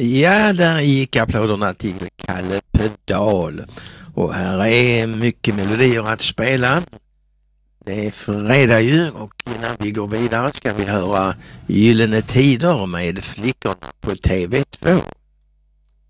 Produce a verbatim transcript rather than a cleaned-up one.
Ja, där gick applåderna till Kalle Pedal. Och här är mycket melodier att spela. Det är fredag ju, och innan vi går vidare ska vi höra Gyllene Tider med Flickorna på T V två.